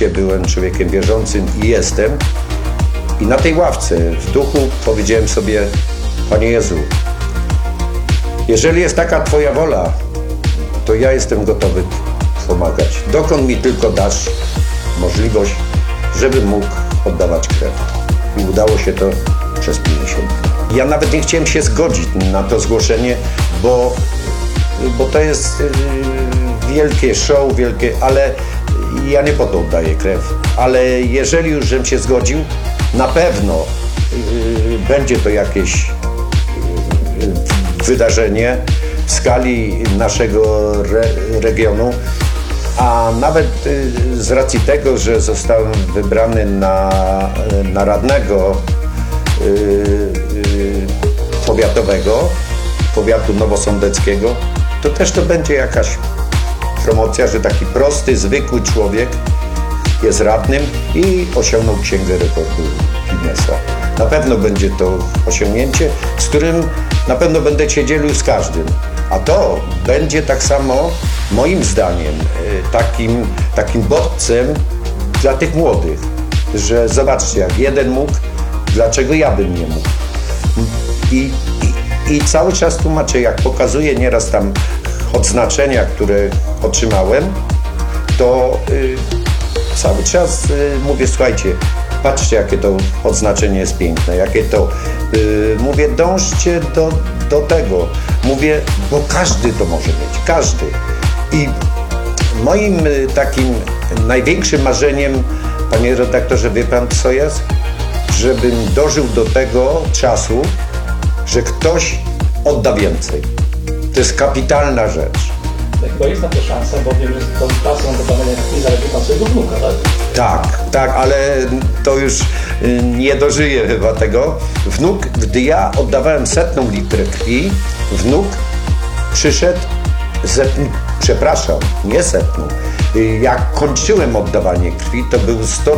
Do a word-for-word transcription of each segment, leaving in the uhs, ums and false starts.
życie byłem człowiekiem wierzącym i jestem. I na tej ławce w duchu powiedziałem sobie: Panie Jezu, jeżeli jest taka Twoja wola, to ja jestem gotowy pomagać. Dokąd mi tylko dasz możliwość, żebym mógł oddawać krew. I udało się to przez pięćdziesiąt lat. Ja nawet nie chciałem się zgodzić na to zgłoszenie, bo, bo to jest yy, wielkie show, wielkie, ale ja nie po to oddaję krew. Ale jeżeli już żem się zgodził, na pewno yy, będzie to jakieś yy, wydarzenie w skali naszego re, regionu. A nawet y, z racji tego, że zostałem wybrany na, na radnego y, y, powiatowego, powiatu nowosądeckiego, to też to będzie jakaś promocja, że taki prosty, zwykły człowiek jest radnym i osiągnął Księgę Rekordu Guinnessa. Na pewno będzie to osiągnięcie, z którym na pewno będę się dzielił z każdym. A to będzie tak samo, moim zdaniem, takim, takim bodźcem dla tych młodych, że zobaczcie, jak jeden mógł, dlaczego ja bym nie mógł. I, i, i cały czas tłumaczę, jak pokazuję nieraz tam odznaczenia, które otrzymałem, to y, cały czas y, mówię: słuchajcie, patrzcie, jakie to odznaczenie jest piękne, jakie to... Yy, mówię, dążcie do, do tego. Mówię, bo każdy to może mieć, każdy. I moim y, takim największym marzeniem, panie redaktorze, wie pan co jest? Żebym dożył do tego czasu, że ktoś odda więcej. To jest kapitalna rzecz. Bo jest na to szansa, bo wiem, że z tą pasją do badania krwi zaledwie pan swojego wnuka, tak? Tak, tak, ale to już nie dożyję chyba tego. Wnuk, gdy ja oddawałem setną litrę krwi, wnuk przyszedł, setn, przepraszam, nie setną. Jak kończyłem oddawanie krwi, to był sto,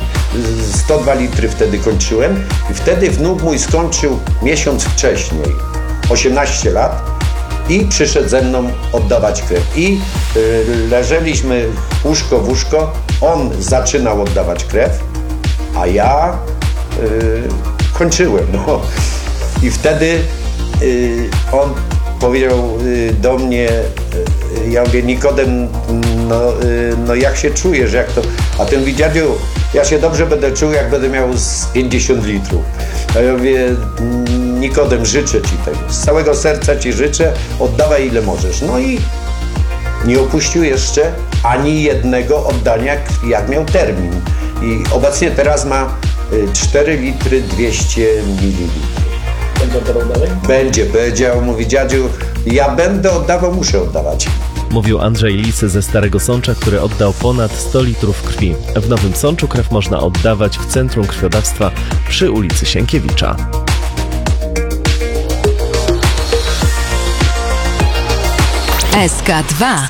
sto dwa litry wtedy kończyłem i wtedy wnuk mój skończył miesiąc wcześniej, osiemnaście lat. I przyszedł ze mną oddawać krew. I y, leżeliśmy łóżko w łóżko, on zaczynał oddawać krew, a ja y, kończyłem. No. I wtedy y, on powiedział y, do mnie, y, ja mówię: Nikodem, no, y, no jak się czujesz, jak to? A ten mówi: dziadziu, ja się dobrze będę czuł, jak będę miał z pięćdziesiąt litrów. A ja mówię: Nikodem, życzę Ci tego, z całego serca Ci życzę, oddawaj ile możesz. No i nie opuścił jeszcze ani jednego oddania krwi, jak miał termin. I obecnie teraz ma cztery litry dwieście mililitrów. Będzie oddawał dalej? Będzie, powiedział, mówi: dziadziu, ja będę oddawał, muszę oddawać. Mówił Andrzej Lis ze Starego Sącza, który oddał ponad sto litrów krwi. W Nowym Sączu krew można oddawać w Centrum Krwiodawstwa przy ulicy Sienkiewicza. S K dwa.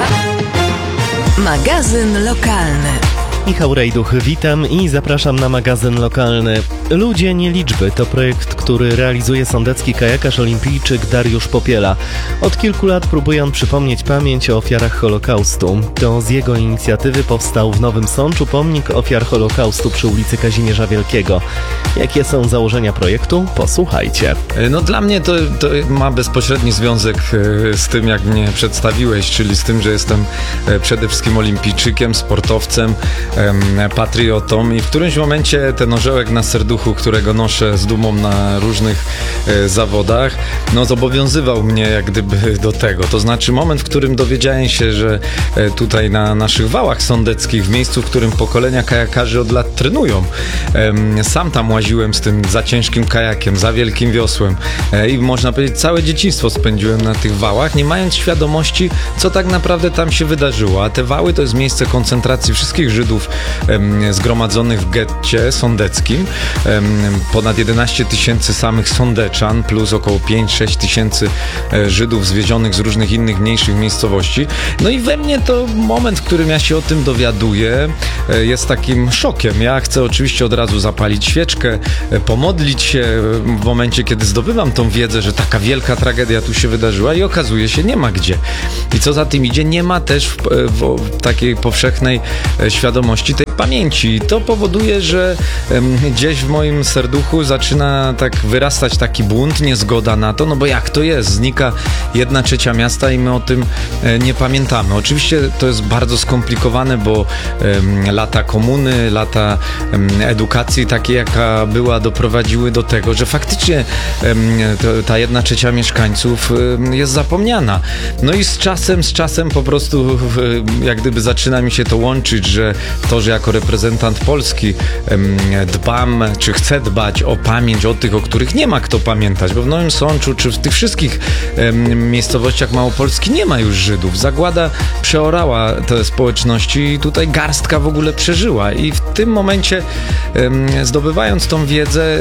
Magazyn lokalny. Michał Rejduch, witam i zapraszam na magazyn lokalny. Ludzie, nie liczby to projekt, który realizuje sądecki kajakarz olimpijczyk Dariusz Popiela. Od kilku lat próbuje on przypomnieć pamięć o ofiarach Holokaustu. To z jego inicjatywy powstał w Nowym Sączu pomnik ofiar Holokaustu przy ulicy Kazimierza Wielkiego. Jakie są założenia projektu? Posłuchajcie. No dla mnie to, to ma bezpośredni związek z tym, jak mnie przedstawiłeś, czyli z tym, że jestem przede wszystkim olimpijczykiem, sportowcem, patriotą i w którymś momencie ten orzełek na serduchu, którego noszę z dumą na różnych e, zawodach, no zobowiązywał mnie jak gdyby do tego. To znaczy moment, w którym dowiedziałem się, że e, tutaj na naszych wałach sądeckich, w miejscu, w którym pokolenia kajakarzy od lat trenują, e, sam tam łaziłem z tym za ciężkim kajakiem, za wielkim wiosłem e, i można powiedzieć całe dzieciństwo spędziłem na tych wałach, nie mając świadomości, co tak naprawdę tam się wydarzyło. A te wały to jest miejsce koncentracji wszystkich Żydów em, zgromadzonych w getcie sądeckim. Em, ponad jedenaście tysięcy samych sądeczan, plus około pięć sześć tysięcy e, Żydów zwiezionych z różnych innych mniejszych miejscowości. No i we mnie to moment, w którym ja się o tym dowiaduję, e, jest takim szokiem. Ja chcę oczywiście od razu zapalić świeczkę, e, pomodlić się w momencie, kiedy zdobywam tą wiedzę, że taka wielka tragedia tu się wydarzyła i okazuje się, nie ma gdzie. I co za tym idzie, nie ma też w, w, w takiej powszechnej świadomości tej pamięci. I to powoduje, że em, gdzieś w moim serduchu zaczyna tak wyrastać taki bunt, niezgoda na to, no bo jak to jest? Znika jedna trzecia miasta i my o tym e, nie pamiętamy. Oczywiście to jest bardzo skomplikowane, bo em, lata komuny, lata em, edukacji takiej, jaka była, doprowadziły do tego, że faktycznie em, to, ta jedna trzecia mieszkańców em, jest zapomniana. No i z czasem, z czasem po prostu em, jak gdyby zaczyna mi się to łączyć, że to, że jako reprezentant Polski em, dbam, czy chcę dbać o pamięć o tych, o których nie ma kto pamiętać, bo w Nowym Sączu, czy w tych wszystkich em, miejscowościach Małopolski nie ma już Żydów. Zagłada przeorała te społeczności i tutaj garstka w ogóle przeżyła. I w tym momencie, em, zdobywając tą wiedzę,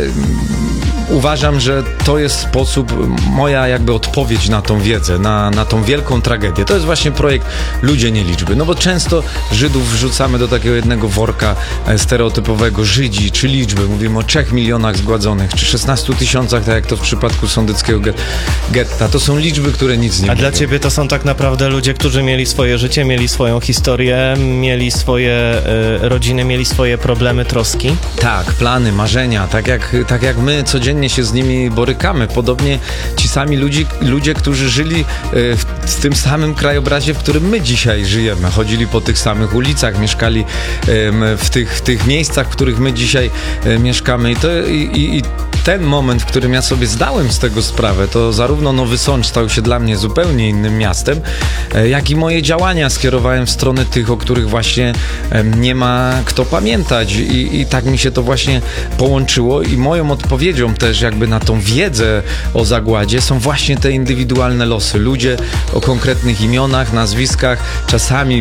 uważam, że to jest sposób, moja jakby odpowiedź na tą wiedzę, na, na tą wielką tragedię. To jest właśnie projekt Ludzie nie liczby. No bo często Żydów wrzucamy do takiego jednego worka stereotypowego, Żydzi, czy liczby. Mówimy o trzech milionach zgładzonych, czy szesnastu tysiącach, tak jak to w przypadku sądeckiego get, getta. To są liczby, które nic nie A mówią. dla ciebie to są tak naprawdę ludzie, którzy mieli swoje życie, mieli swoją historię, mieli swoje y, rodziny, mieli swoje problemy, troski? Tak, plany, marzenia, tak jak, tak jak my codziennie się z nimi borykamy. Podobnie ci sami ludzi, ludzie, którzy żyli e, w, w tym samym krajobrazie, w którym my dzisiaj żyjemy. Chodzili po tych samych ulicach, mieszkali e, w, tych, w tych miejscach, w których my dzisiaj e, mieszkamy. I, to, i, i ten moment, w którym ja sobie zdałem z tego sprawę, to zarówno Nowy Sącz stał się dla mnie zupełnie innym miastem, e, jak i moje działania skierowałem w stronę tych, o których właśnie e, nie ma kto pamiętać. I, I tak mi się to właśnie połączyło i moją odpowiedzią też jakby na tą wiedzę o zagładzie są właśnie te indywidualne losy. Ludzie o konkretnych imionach, nazwiskach, czasami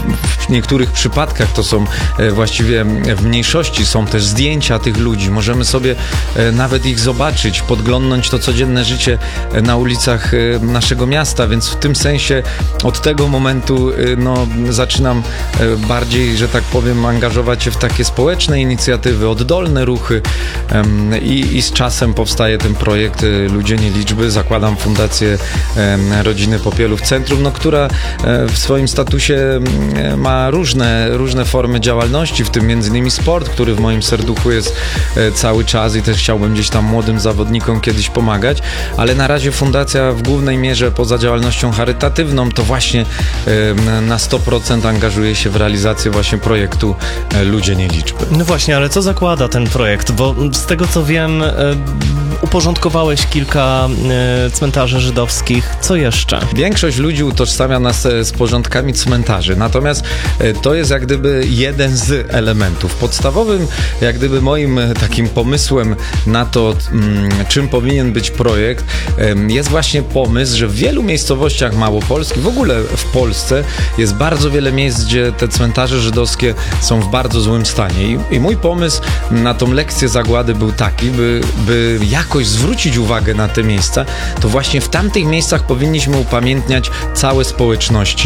w niektórych przypadkach to są e, właściwie w mniejszości, są też zdjęcia tych ludzi. Możemy sobie e, nawet ich zobaczyć, podglądnąć to codzienne życie e, na ulicach e, naszego miasta, więc w tym sensie od tego momentu e, no, zaczynam e, bardziej, że tak powiem, angażować się w takie społeczne inicjatywy, oddolne ruchy e, i, i z czasem powstaje ten projekt Ludzie nie liczby. Zakładam Fundację e, Rodziny Popielów Centrum, no, która e, w swoim statusie e, ma różne, różne formy działalności, w tym między innymi sport, który w moim serduchu jest e, cały czas i też chciałbym gdzieś tam młodym zawodnikom kiedyś pomagać, ale na razie fundacja w głównej mierze poza działalnością charytatywną to właśnie e, na sto procent angażuje się w realizację właśnie projektu e, Ludzie nie liczby. No właśnie, ale co zakłada ten projekt? Bo z tego co wiem, y, uporządkowałeś kilka y, cmentarzy żydowskich. Co jeszcze? Większość ludzi utożsamia nas z porządkami cmentarzy, natomiast to jest jak gdyby jeden z elementów. Podstawowym jak gdyby moim takim pomysłem na to, czym powinien być projekt, jest właśnie pomysł, że w wielu miejscowościach Małopolski, w ogóle w Polsce jest bardzo wiele miejsc, gdzie te cmentarze żydowskie są w bardzo złym stanie. I, i mój pomysł na tą lekcję zagłady był taki, by, by jakoś zwrócić uwagę na te miejsca, to właśnie w tamtych miejscach powinniśmy upamiętniać całe społeczności.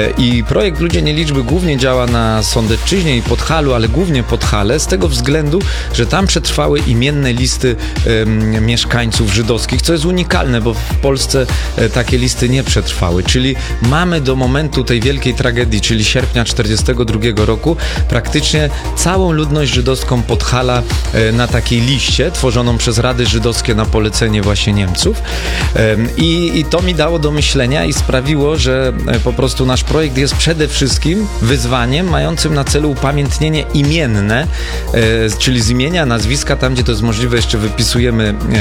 I projekt Ludzie nie liczby głównie działa na Sądecczyźnie i Podhalu, ale głównie Podhale, z tego względu, że tam przetrwały imienne listy um, mieszkańców żydowskich, co jest unikalne, bo w Polsce e, takie listy nie przetrwały. Czyli mamy do momentu tej wielkiej tragedii, czyli sierpnia czterdziestego drugiego roku, praktycznie całą ludność żydowską Podhala e, na takiej liście, tworzoną przez Rady Żydowskie na polecenie właśnie Niemców. E, i, I to mi dało do myślenia i sprawiło, że e, po prostu nasz projekt jest przede wszystkim wyzwaniem mającym na celu upamiętnienie imienne, e, czyli z imienia, nazwiska, tam gdzie to jest możliwe, jeszcze wypisujemy e,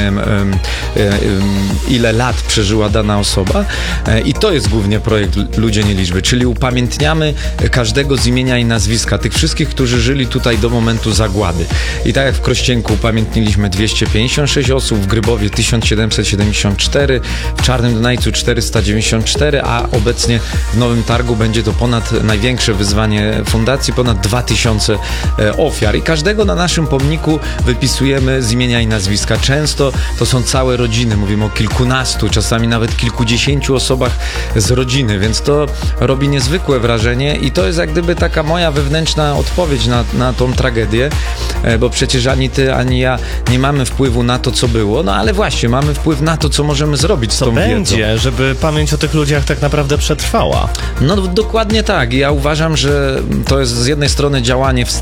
e, e, ile lat przeżyła dana osoba e, i to jest głównie projekt Ludzie nie liczby, czyli upamiętniamy każdego z imienia i nazwiska, tych wszystkich, którzy żyli tutaj do momentu zagłady. I tak jak w Krościenku upamiętniliśmy dwieście pięćdziesiąt sześć osób, w Grybowie tysiąc siedemset siedemdziesiąt cztery, w Czarnym Dunajcu czterysta dziewięćdziesiąt cztery, a obecnie w Nowym Targu będzie to ponad największe wyzwanie fundacji, ponad dwa tysiące ofiar. I każdego na naszym pomniku wypisujemy z imienia i nazwiska. Często to są całe rodziny, mówimy o kilkunastu, czasami nawet kilkudziesięciu osobach z rodziny, więc to robi niezwykłe wrażenie i to jest jak gdyby taka moja wewnętrzna odpowiedź na, na tą tragedię, bo przecież ani ty, ani ja nie mamy wpływu na to, co było, no ale właśnie, mamy wpływ na to, co możemy zrobić z Co tą będzie, wiedzą. żeby pamięć o tych ludziach tak naprawdę przetrwała? No dokładnie tak. Ja uważam, że to jest z jednej strony działanie w